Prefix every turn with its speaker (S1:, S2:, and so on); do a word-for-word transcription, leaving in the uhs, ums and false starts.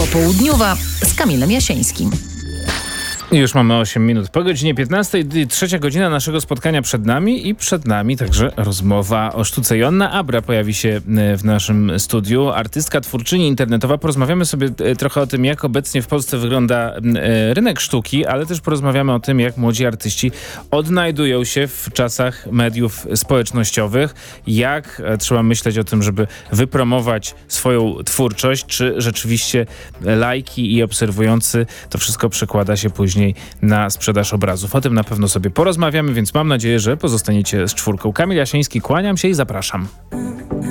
S1: Popołudniowa z Kamilem Jasieńskim.
S2: Już mamy osiem minut po godzinie piętnastej, trzecia godzina naszego spotkania przed nami i przed nami także rozmowa o sztuce. Joanna Abra pojawi się w naszym studiu, artystka, twórczyni internetowa. Porozmawiamy sobie trochę o tym, jak obecnie w Polsce wygląda rynek sztuki, ale też porozmawiamy o tym, jak młodzi artyści odnajdują się w czasach mediów społecznościowych, jak trzeba myśleć o tym, żeby wypromować swoją twórczość, czy rzeczywiście lajki i obserwujący to wszystko przekłada się później na sprzedaż obrazów. O tym na pewno sobie porozmawiamy, więc mam nadzieję, że pozostaniecie z czwórką. Kamil Jasieński, kłaniam się i zapraszam.